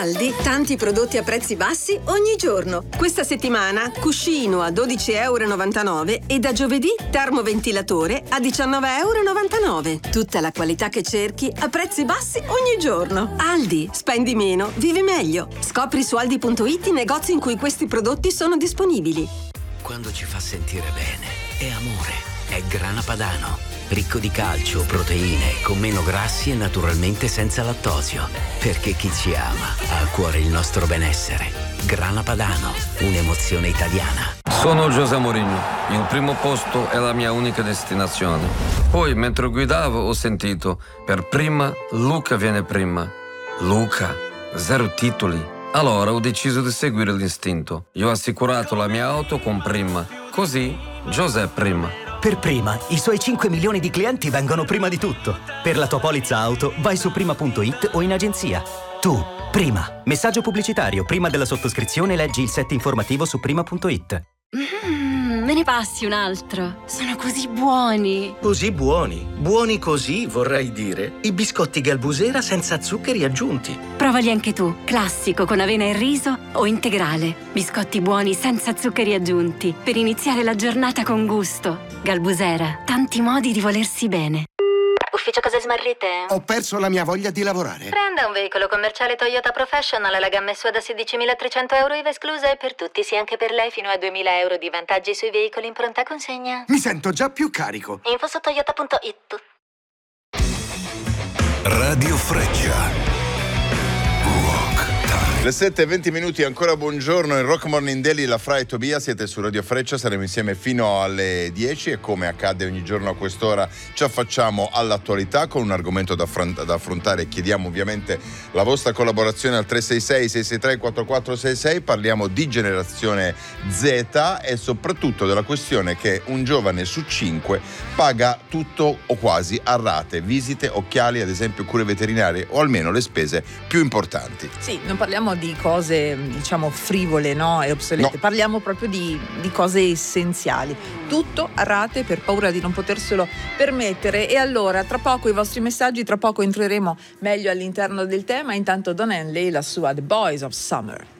Aldi, tanti prodotti a prezzi bassi ogni giorno. Questa settimana cuscino a 12,99 € e da giovedì termoventilatore a 19,99 €. Tutta la qualità che cerchi a prezzi bassi ogni giorno. Aldi, spendi meno, vivi meglio. Scopri su aldi.it i negozi in cui questi prodotti sono disponibili. Quando ci fa sentire bene, è amore, è Grana Padano. Ricco di calcio, proteine, con meno grassi e naturalmente senza lattosio. Perché chi ci ama ha a cuore il nostro benessere. Grana Padano, un'emozione italiana. Sono José Mourinho. Il primo posto è la mia unica destinazione. Poi, mentre guidavo, ho sentito: per prima, Luca viene prima. Luca, 0 titoli. Allora ho deciso di seguire l'istinto. Io ho assicurato la mia auto con Prima. Così, José prima. Per Prima, i suoi 5 milioni di clienti vengono prima di tutto. Per la tua polizza auto, vai su prima.it o in agenzia. Tu, Prima. Messaggio pubblicitario. Prima della sottoscrizione leggi il set informativo su prima.it. Me ne passi un altro. Sono così buoni. Così buoni? Buoni così, vorrei dire. I biscotti Galbusera senza zuccheri aggiunti. Provali anche tu. Classico con avena e riso o integrale. Biscotti buoni senza zuccheri aggiunti. Per iniziare la giornata con gusto. Galbusera. Tanti modi di volersi bene. Ufficio cose smarrite? Ho perso la mia voglia di lavorare. Prenda un veicolo commerciale Toyota Professional, la gamma SUA da 16.300 € IVA esclusa e per tutti, sì anche per lei, fino a 2.000 € di vantaggi sui veicoli in pronta consegna. Mi sento già più carico. Info su toyota.it. Radio Freccia. Le 7:20, ancora buongiorno in Rock Morning Daily, la Fra e Tobia, siete su Radio Freccia, saremo insieme fino alle 10 e come accade ogni giorno a quest'ora ci affacciamo all'attualità con un argomento da affrontare. Chiediamo ovviamente la vostra collaborazione al 366-663-4466, parliamo di generazione Z e soprattutto della questione che un giovane su 5 paga tutto o quasi a rate, visite, occhiali, ad esempio cure veterinarie o almeno le spese più importanti. Sì, non parliamo di cose diciamo frivole, no, e obsolete, no. Parliamo proprio di cose essenziali, tutto a rate per paura di non poterselo permettere. E allora tra poco i vostri messaggi, tra poco entreremo meglio all'interno del tema. Intanto Don Henley, la sua The Boys of Summer.